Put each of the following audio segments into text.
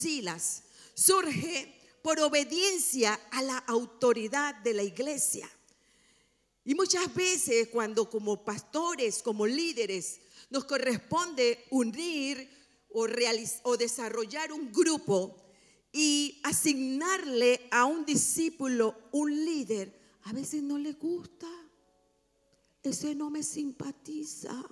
Silas surge por obediencia a la autoridad de la iglesia. Y muchas veces cuando como pastores, como líderes, nos corresponde unir o desarrollar un grupo y asignarle a un discípulo un líder, a veces no le gusta, ese no me simpatiza,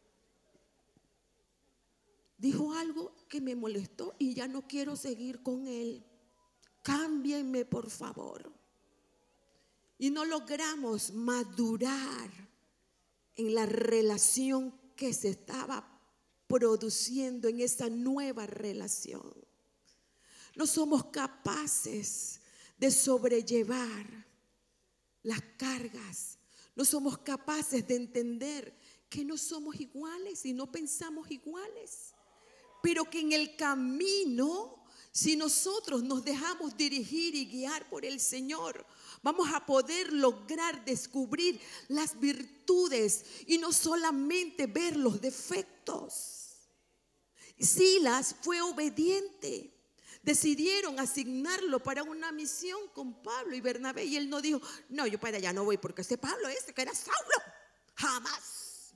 dijo algo que me molestó y ya no quiero seguir con él, cámbienme por favor. Y no logramos madurar en la relación que se estaba produciendo, en esa nueva relación. No somos capaces de sobrellevar las cargas. No somos capaces de entender que no somos iguales y no pensamos iguales. Pero que en el camino, si nosotros nos dejamos dirigir y guiar por el Señor, vamos a poder lograr descubrir las virtudes y no solamente ver los defectos. Silas fue obediente. Decidieron asignarlo para una misión con Pablo y Bernabé. Y él no dijo, no, yo para allá no voy porque ese Pablo que era Saulo. Jamás.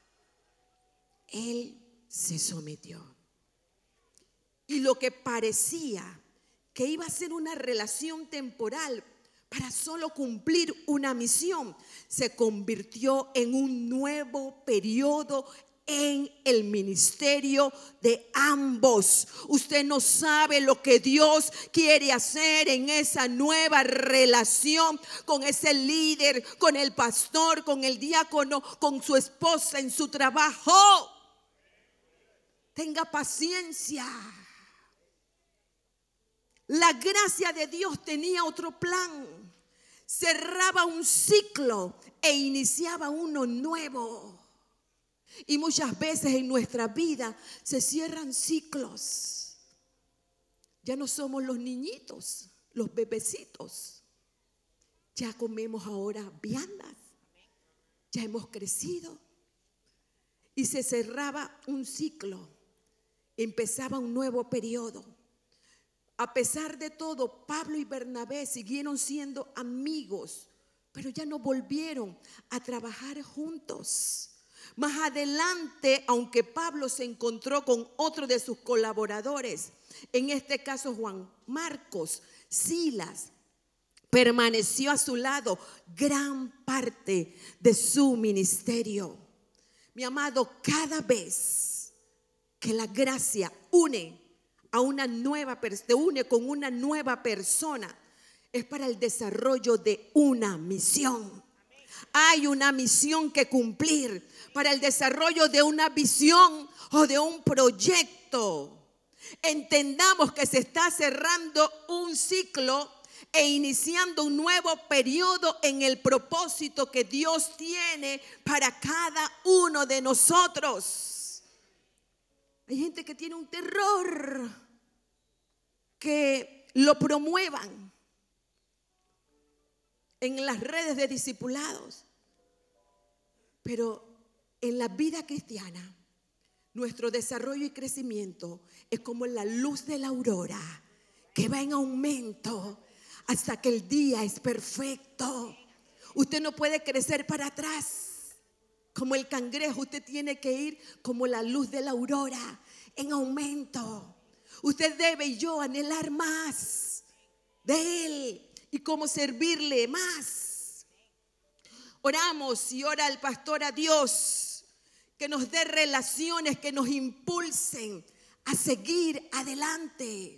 Él se sometió. Y lo que parecía que iba a ser una relación temporal para solo cumplir una misión, se convirtió en un nuevo periodo en el ministerio de ambos. Usted no sabe lo que Dios quiere hacer en esa nueva relación con ese líder, con el pastor, con el diácono, con su esposa en su trabajo. Tenga paciencia. La gracia de Dios tenía otro plan. Cerraba un ciclo e iniciaba uno nuevo. Y muchas veces en nuestra vida se cierran ciclos. Ya no somos los niñitos, los bebecitos. Ya comemos ahora viandas. Ya hemos crecido. Y se cerraba un ciclo. Empezaba un nuevo periodo. A pesar de todo, Pablo y Bernabé siguieron siendo amigos, pero ya no volvieron a trabajar juntos. Más adelante, aunque Pablo se encontró con otro de sus colaboradores, en este caso Juan Marcos, Silas permaneció a su lado gran parte de su ministerio. Mi amado, cada vez que la gracia une te une con una nueva persona, es para el desarrollo de una misión. Hay una misión que cumplir para el desarrollo de una visión o de un proyecto. Entendamos que se está cerrando un ciclo e iniciando un nuevo periodo en el propósito que Dios tiene para cada uno de nosotros. Hay gente que tiene un terror que lo promuevan en las redes de discipulados. Pero en la vida cristiana, nuestro desarrollo y crecimiento es como la luz de la aurora que va en aumento hasta que el día es perfecto. Usted no puede crecer para atrás como el cangrejo. Usted tiene que ir como la luz de la aurora en aumento. Usted debe y yo anhelar más de Él y cómo servirle más. Oramos y ora el pastor a Dios que nos dé relaciones que nos impulsen a seguir adelante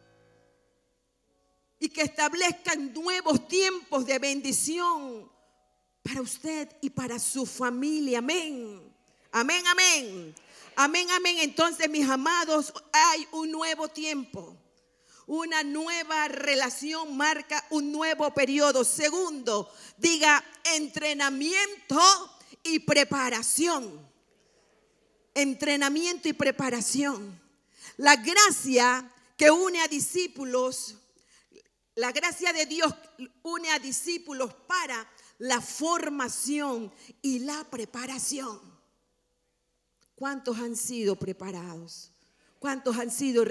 y que establezcan nuevos tiempos de bendición para usted y para su familia. Amén. Amén, amén. Amén, amén. Entonces, mis amados, hay un nuevo tiempo. Una nueva relación marca un nuevo periodo. Segundo, diga entrenamiento y preparación. Entrenamiento y preparación. La gracia que une a discípulos, la gracia de Dios une a discípulos para la formación y la preparación. ¿Cuántos han sido preparados? ¿Cuántos han sido